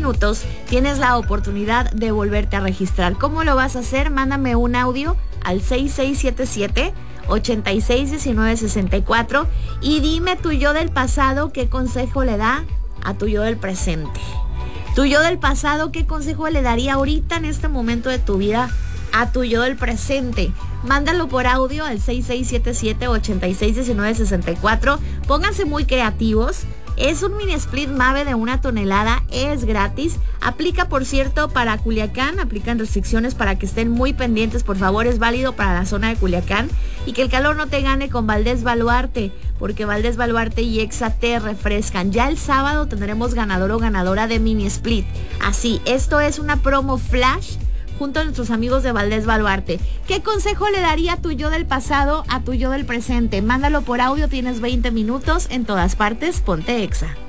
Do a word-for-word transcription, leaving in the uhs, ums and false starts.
minutos tienes la oportunidad de volverte a registrar. ¿Cómo lo vas a hacer? Mándame un audio al seis seis siete siete, ocho seis uno nueve seis cuatro y dime tu yo del pasado qué consejo le da a tu yo del presente. Tu yo del pasado, ¿qué consejo le daría ahorita en este momento de tu vida a tu yo del presente? Mándalo por audio al seis seis siete siete, ocho seis uno nueve seis cuatro. Pónganse muy creativos. Es un mini split Mave de una tonelada, es gratis. Aplica, por cierto, para Culiacán, aplican restricciones para que estén muy pendientes, por favor, es válido para la zona de Culiacán. Y que el calor no te gane con Valdés Baluarte, porque Valdés Baluarte y Exa te refrescan. Ya el sábado tendremos ganador o ganadora de mini split. Así, esto es una promo flash junto a nuestros amigos de Valdés Baluarte. ¿Qué consejo le daría tu yo del pasado a tu yo del presente? Mándalo por audio, tienes veinte minutos en todas partes. Ponte Exa.